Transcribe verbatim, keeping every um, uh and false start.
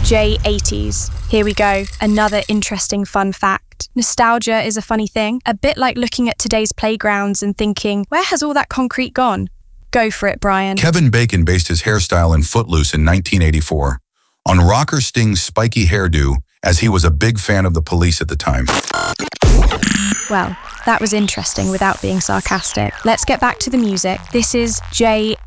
J eighties. Here we go, another interesting fun fact. Nostalgia is a funny thing, a bit like looking at today's playgrounds and thinking, where has all that concrete gone? Go for it, Brian. Kevin Bacon based his hairstyle in Footloose in nineteen eighty-four on Rocker Sting's spiky hairdo, as he was a big fan of the Police at the time. Well, that was interesting without being sarcastic. Let's get back to the music. This is J